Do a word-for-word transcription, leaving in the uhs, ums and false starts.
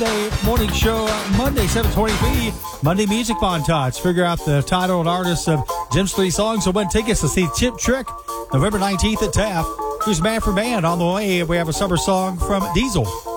Morning show, uh, Monday, seven twenty-three, Monday Music Montage. Figure out the title and artist of Jim's three songs. So win tickets to see Chip Trick November nineteenth at Taft. Here's Man for Man on the way. We have a summer song from Diesel.